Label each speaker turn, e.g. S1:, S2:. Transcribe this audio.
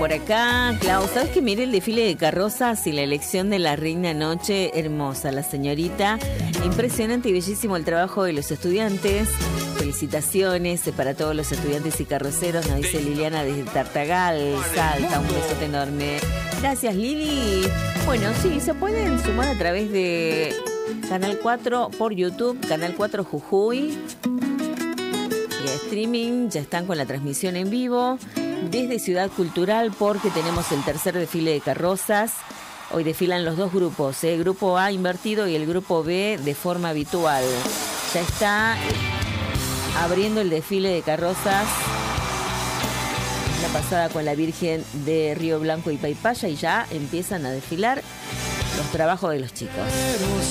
S1: Por acá, Clau, ¿sabes que mire el desfile de carrozas y la elección de la reina anoche? Hermosa, la señorita. Impresionante y bellísimo el trabajo de los estudiantes. Felicitaciones para todos los estudiantes y carroceros, nos dice Liliana desde Tartagal, Salta, un besote enorme. Gracias, Lili. Bueno, sí, se pueden sumar a través de Canal 4 por YouTube, Canal 4 Jujuy. Y streaming, ya están con la transmisión en vivo desde Ciudad Cultural porque tenemos el tercer desfile de carrozas. Hoy desfilan los dos grupos, el grupo A invertido y el grupo B de forma habitual. Ya está abriendo el desfile de carrozas la pasada con la Virgen de Río Blanco y Paipaya y ya empiezan a desfilar los trabajos de los chicos.